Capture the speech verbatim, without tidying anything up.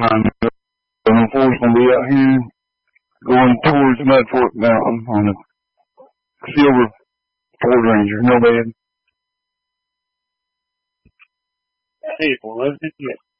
Unfortunately, out here going towards Mudfork Mountain on a silver Ford Ranger. No bad. Hey, well, let's get